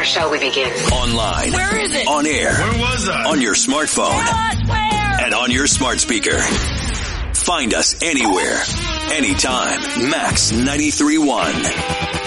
shall we begin? Online. Where is it? On air. Where was I? On your smartphone. What? Where? And on your smart speaker. Find us anywhere, anytime. Max 93.1.